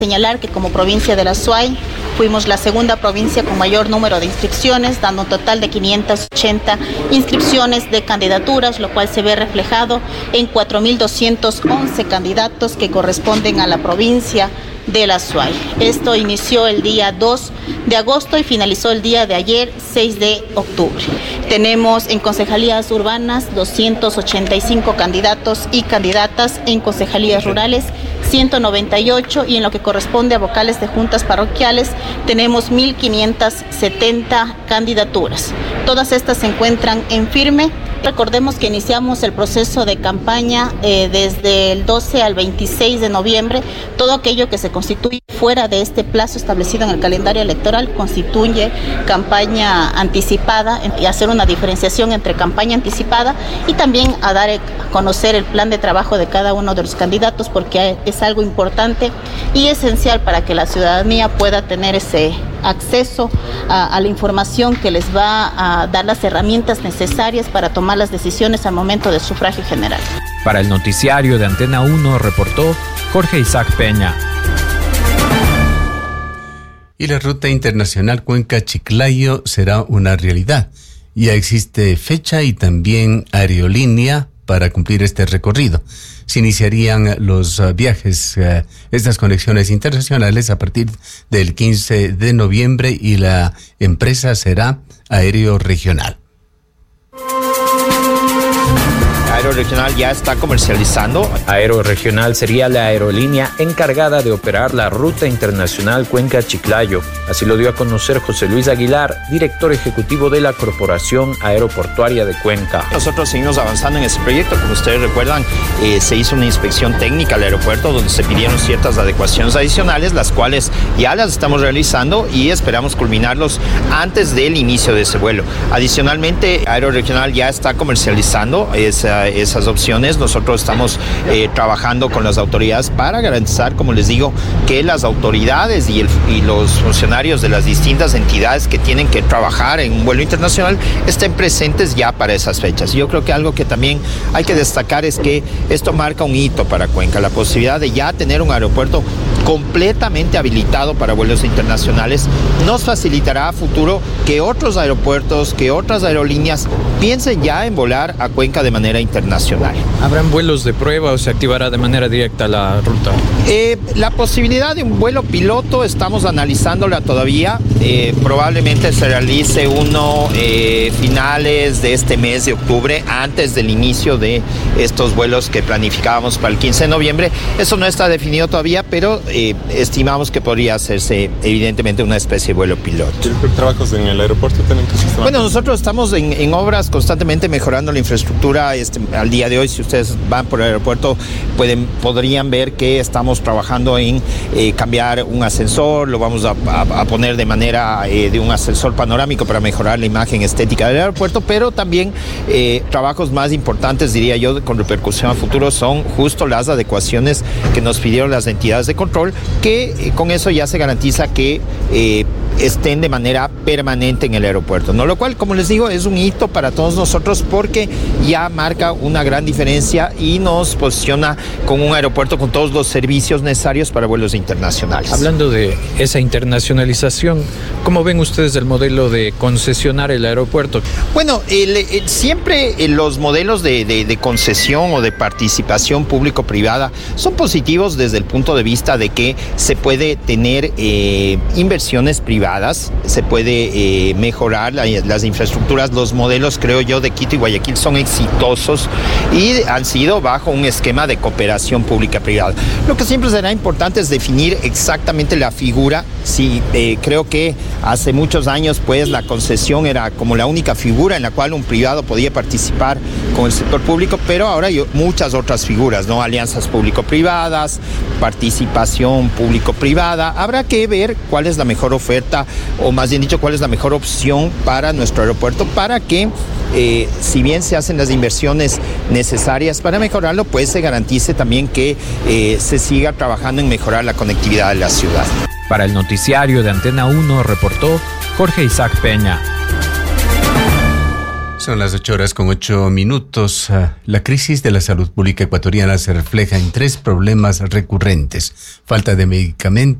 Señalar que como provincia de la Azuay fuimos la segunda provincia con mayor número de inscripciones, dando un total de 580 inscripciones de candidaturas, lo cual se ve reflejado en 4.211 candidatos que corresponden a la provincia de la Azuay. Esto inició el día 2 de agosto y finalizó el día de ayer, 6 de octubre. Tenemos en concejalías urbanas 285 candidatos y candidatas, en concejalías rurales 198 y en lo que corresponde a vocales de juntas parroquiales tenemos 1.570 candidaturas. Todas estas se encuentran en firme. Recordemos que iniciamos el proceso de campaña desde el 12 al 26 de noviembre. Todo aquello que se constituye fuera de este plazo establecido en el calendario electoral constituye campaña anticipada, y hacer una diferenciación entre campaña anticipada y también a dar a conocer el plan de trabajo de cada uno de los candidatos, porque es algo importante y esencial para que la ciudadanía pueda tener ese acceso a la información que les va a dar las herramientas necesarias para tomar las decisiones al momento del sufragio general. Para el noticiario de Antena 1 reportó Jorge Isaac Peña. Y la ruta internacional Cuenca-Chiclayo será una realidad. Ya existe fecha y también aerolínea para cumplir este recorrido. Se iniciarían los viajes, estas conexiones internacionales a partir del 15 de noviembre y la empresa será Aéreo Regional. Aéreo Regional ya está comercializando. Aéreo Regional sería la aerolínea encargada de operar la ruta internacional Cuenca-Chiclayo. Así lo dio a conocer José Luis Aguilar, director ejecutivo de la Corporación Aeroportuaria de Cuenca. Nosotros seguimos avanzando en ese proyecto. Como ustedes recuerdan, se hizo una inspección técnica al aeropuerto donde se pidieron ciertas adecuaciones adicionales, las cuales ya las estamos realizando y esperamos culminarlos antes del inicio de ese vuelo. Adicionalmente, Aéreo Regional ya está comercializando esas opciones. Nosotros estamos trabajando con las autoridades para garantizar, como les digo, que las autoridades y los funcionarios de las distintas entidades que tienen que trabajar en un vuelo internacional estén presentes ya para esas fechas. Yo creo que algo que también hay que destacar es que esto marca un hito para Cuenca, la posibilidad de ya tener un aeropuerto completamente habilitado para vuelos internacionales nos facilitará a futuro que otros aeropuertos, que otras aerolíneas piensen ya en volar a Cuenca de manera internacional. ¿Habrán vuelos de prueba o se activará de manera directa la ruta? La posibilidad de un vuelo piloto estamos analizándola todavía. Probablemente se realice uno finales de este mes de octubre, antes del inicio de estos vuelos que planificábamos para el 15 de noviembre. Eso no está definido todavía, pero estimamos que podría hacerse evidentemente una especie de vuelo piloto. ¿Qué trabajos en el aeropuerto tienen que estar? Bueno, nosotros estamos en obras constantemente mejorando la infraestructura. Al día de hoy, si ustedes van por el aeropuerto, podrían ver que estamos trabajando en cambiar un ascensor. Lo vamos a poner de manera de un ascensor panorámico para mejorar la imagen estética del aeropuerto, pero también trabajos más importantes, diría yo, con repercusión a futuro, son justo las adecuaciones que nos pidieron las entidades de control, que con eso ya se garantiza que estén de manera permanente en el aeropuerto, ¿no? Lo cual, como les digo, es un hito para todos nosotros porque ya marca una gran diferencia y nos posiciona con un aeropuerto con todos los servicios necesarios para vuelos internacionales. Hablando de esa internacionalización, ¿cómo ven ustedes el modelo de concesionar el aeropuerto? Bueno, siempre los modelos de concesión o de participación público-privada son positivos desde el punto de vista de que se puede tener inversiones privadas, se puede mejorar las infraestructuras. Los modelos, creo yo, de Quito y Guayaquil son exitosos y han sido bajo un esquema de cooperación pública-privada. Lo que siempre será importante es definir exactamente la figura. Sí, creo que hace muchos años pues la concesión era como la única figura en la cual un privado podía participar con el sector público, pero ahora hay muchas otras figuras, ¿no? Alianzas público-privadas, participación público-privada. Habrá que ver cuál es la mejor oferta, o más bien dicho, cuál es la mejor opción para nuestro aeropuerto, para que si bien se hacen las inversiones necesarias para mejorarlo, pues se garantice también que se siga trabajando en mejorar la conectividad de la ciudad. Para el noticiario de Antena 1 reportó Jorge Isaac Peña. Son las 8:08. La crisis de la salud pública ecuatoriana se refleja en 3 problemas recurrentes: falta de medicamentos,